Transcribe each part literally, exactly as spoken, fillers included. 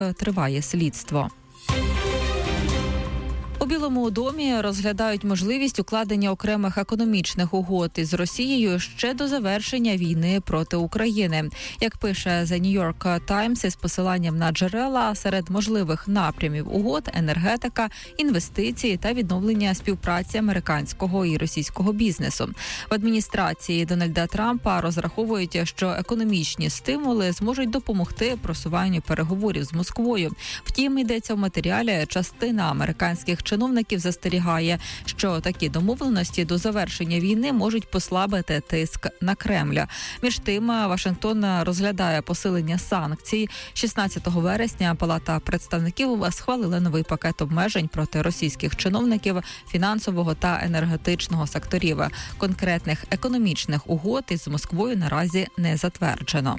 триває слідство. У Білому домі розглядають можливість укладення окремих економічних угод із Росією ще до завершення війни проти України. Як пише The New York Times із посиланням на джерела, серед можливих напрямів угод – енергетика, інвестиції та відновлення співпраці американського і російського бізнесу. В адміністрації Дональда Трампа розраховують, що економічні стимули зможуть допомогти просуванню переговорів з Москвою. Втім, йдеться в матеріалі, частина американських чиновників застерігає, що такі домовленості до завершення війни можуть послабити тиск на Кремль. Між тим, Вашингтон розглядає посилення санкцій. шістнадцятого вересня Палата представників схвалила новий пакет обмежень проти російських чиновників фінансового та енергетичного секторів. Конкретних економічних угод із Москвою наразі не затверджено.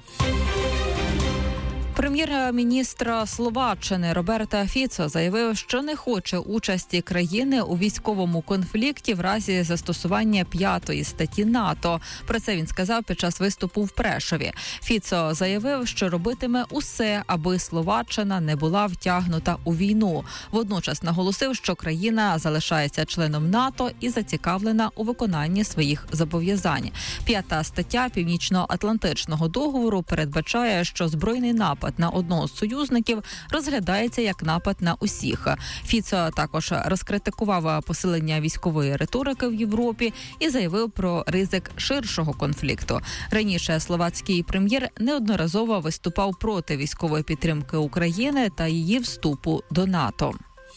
Прем'єр-міністр Словаччини Роберто Фіцо заявив, що не хоче участі країни у військовому конфлікті в разі застосування п'ятої статті НАТО. Про це він сказав під час виступу в Прешові. Фіцо заявив, що робитиме усе, аби Словаччина не була втягнута у війну. Водночас наголосив, що країна залишається членом НАТО і зацікавлена у виконанні своїх зобов'язань. П'ята стаття Північно-Атлантичного договору передбачає, що збройний напад на одного з союзників розглядається як напад на усіх. Фіцо також розкритикував посилення військової риторики в Європі і заявив про ризик ширшого конфлікту. Раніше словацький прем'єр неодноразово виступав проти військової підтримки України та її вступу до НАТО.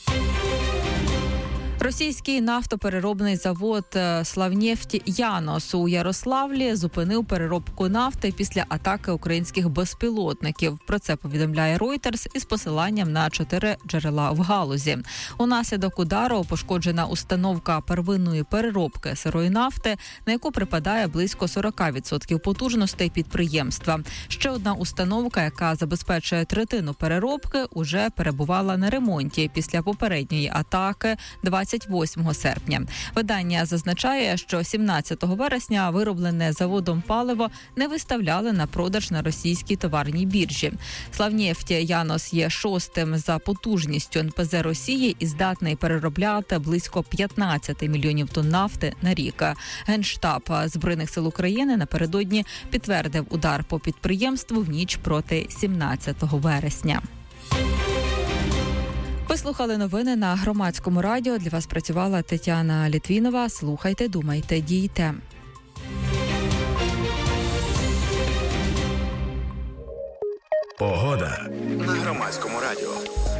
Російський нафтопереробний завод «Славнефть Янос» у Ярославлі зупинив переробку нафти після атаки українських безпілотників. Про це повідомляє Reuters із посиланням на чотири джерела в галузі. Унаслідок удару пошкоджена установка первинної переробки сирої нафти, на яку припадає близько сорок відсотків потужностей підприємства. Ще одна установка, яка забезпечує третину переробки, уже перебувала на ремонті після попередньої атаки двадцять восьмого серпня. Видання зазначає, що сімнадцятого вересня вироблене заводом паливо не виставляли на продаж на російській товарній біржі. «Славнефть Янос» є шостим за потужністю ен пе зе Росії і здатний переробляти близько п'ятнадцять мільйонів тонн нафти на рік. Генштаб Збройних сил України напередодні підтвердив удар по підприємству в ніч проти сімнадцятого вересня. Ви слухали новини на Громадському радіо. Для вас працювала Тетяна Літвінова. Слухайте, думайте, дійте. Погода на Громадському радіо.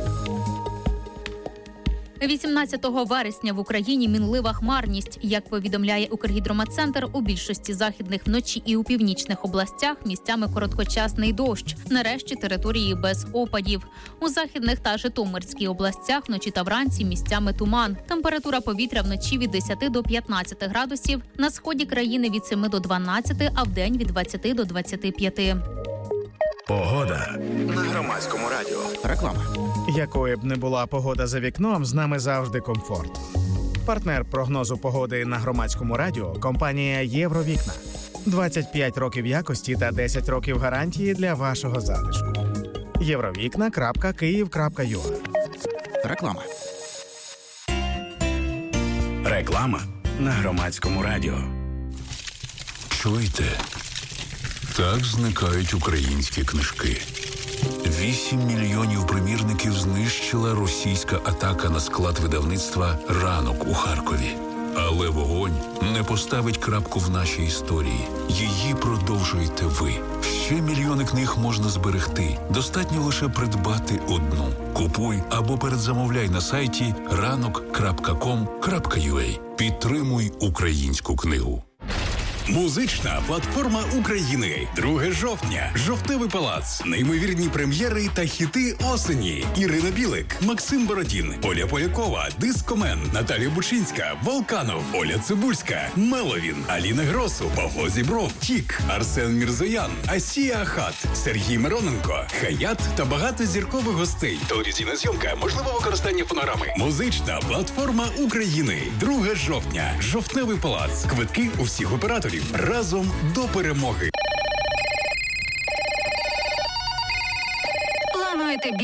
вісімнадцятого вересня в Україні мінлива хмарність. Як повідомляє Укргідрометцентр, у більшості західних вночі і у північних областях місцями короткочасний дощ. Нарешті території без опадів. У західних та Житомирській областях вночі та вранці місцями туман. Температура повітря вночі від десяти до п'ятнадцяти градусів, на сході країни від семи до дванадцяти, а вдень від двадцяти до двадцяти п'яти. Погода на Громадському радіо. Реклама. Якою б не була погода за вікном, з нами завжди комфорт. Партнер прогнозу погоди на Громадському радіо – компанія «Євровікна». двадцять п'ять років якості та десять років гарантії для вашого затишку. євровікна крапка київ крапка ю а. Реклама. Реклама на Громадському радіо. Чуєте? Так зникають українські книжки. Вісім мільйонів примірників знищила російська атака на склад видавництва «Ранок» у Харкові. Але вогонь не поставить крапку в нашій історії. Її продовжуєте ви. Ще мільйони книг можна зберегти. Достатньо лише придбати одну. Купуй або передзамовляй на сайті ранок крапка ком крапка ю а. Підтримуй українську книгу. Музична платформа України. друге жовтня. Жовтневий палац. Неймовірні прем'єри та хіти осені. Ірина Білик, Максим Бородін, Оля Полякова, Дискомен, Наталія Бучинська, Волканов, Оля Цибульська, Меловін, Аліна Гросу, Павло Зібров, Тік, Арсен Мірзоян, Асія Ахат, Сергій Мироненко, Хаят та багато зіркових гостей. Телевізійна зйомка, можливе використання фонограми. Музична платформа України. друге жовтня. Жовтневий палац. Квитки у всіх операторів. Разом до перемоги. Плануєте